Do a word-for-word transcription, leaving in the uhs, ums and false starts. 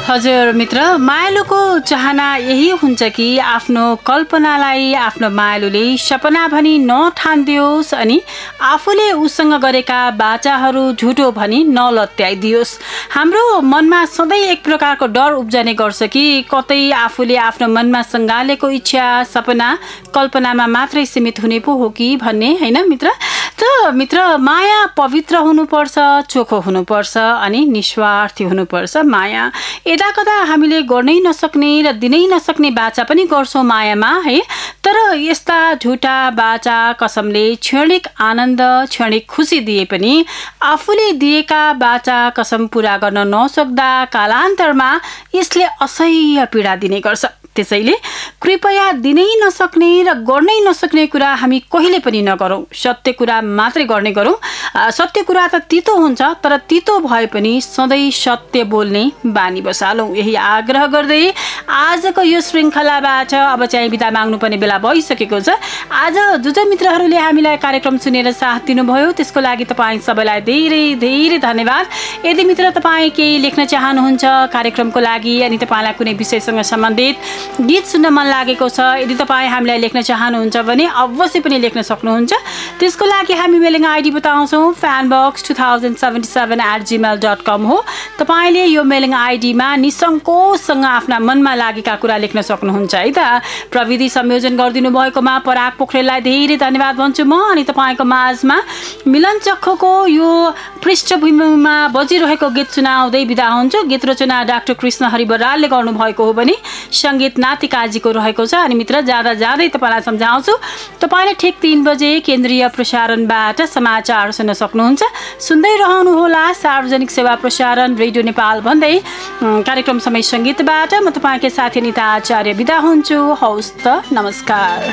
हजुर मित्र, मायालुको चाहना यही हुन्छ कि आफ्नो कल्पनालाई आफ्नो मायालुले सपना भनी नठान्दियोस् अनि आफूले उसँग गरेका बाचाहरू झुटो भनी नलत्याइदियोस्। हाम्रो मनमा सधैँ एक प्रकारको डर उब्जने गर्छ कि कतै आफूले आफ्नो मनमा सङ्गालेको इच्छा सपना कल्पनामा मात्रै सीमित हुने पो हो कि भन्ने, होइन मित्र? त मित्र, माया पवित्र हुनुपर्छ, चोखो हुनुपर्छ अनि निस्वार्थी हुनुपर्छ। माया यदा कदा हामीले गर्नै नसक्ने र दिनै नसक्ने बाचा पनि गर्छौँ मायामा, है। तर यस्ता झुटा बाचा कसमले क्षणिक आनन्द क्षणिक खुसी दिए पनि आफूले दिएका बाचा कसम पूरा गर्न नसक्दा कालान्तरमा यसले असह्य पीडा दिने गर्छ। त्यसैले कृपया दिनै नसक्ने र गर्नै नसक्ने कुरा हामी कहिले पनि नगरौँ। सत्य कुरा मात्रै गर्ने गरौँ। सत्य कुरा त तितो हुन्छ, तर तितो भए पनि सधैँ सत्य बोल्ने बानी बसालौँ। यही आग्रह गर्दै आजको यो श्रृङ्खलाबाट अब चाहिँ बिदा माग्नुपर्ने बेला भइसकेको छ। आज जो जो मित्रहरूले हामीलाई कार्यक्रम सुनेर साथ दिनुभयो त्यसको लागि तपाईँ सबैलाई धेरै धेरै धन्यवाद। यदि मित्र तपाईँ केही लेख्न चाहनुहुन्छ कार्यक्रमको लागि अनि तपाईँलाई कुनै विषयसँग सम्बन्धित गीत सुन्न मन लागेको छ, यदि तपाईँ हामीलाई लेख्न चाहनुहुन्छ भने अवश्य पनि लेख्न सक्नुहुन्छ। त्यसको लागि हामी mailing ID बताउँछौँ, फ्यानबक्स two thousand seventy seven at Gmail dot कम हो। तपाईँले यो मेलिङ आइडीमा निसङ्कोचसँग आफ्ना मनमा लागेका कुरा लेख्न सक्नुहुन्छ, है त। प्रविधि संयोजन गरिदिनु भएकोमा पराग पोखरेललाई धेरै धन्यवाद भन्छु म। अनि तपाईँको माझमा मिलन चक्खुको यो पृष्ठभूमिमा बजिरहेको गीत सुनाउँदै बिदा हुन्छु। गीत रचना डाक्टर कृष्ण हरि बरालले गर्नुभएको हो भने सङ्गीत नाति काजीको रहेको छ। अनि मित्र, जाँदा जाँदै तपाईँलाई सम्झाउँछु, तपाईँले ठिक तीन बजे केन्द्रीय प्रसारणबाट समाचार सुन्न सक्नुहुन्छ। सुन्दै रहनुहोला सार्वजनिक सेवा प्रसारण रेडियो नेपाल भन्दै कार्यक्रम समय सङ्गीतबाट म तपाईँकै साथी निता आचार्य बिदा हुन्छु। हवस् त, नमस्कार।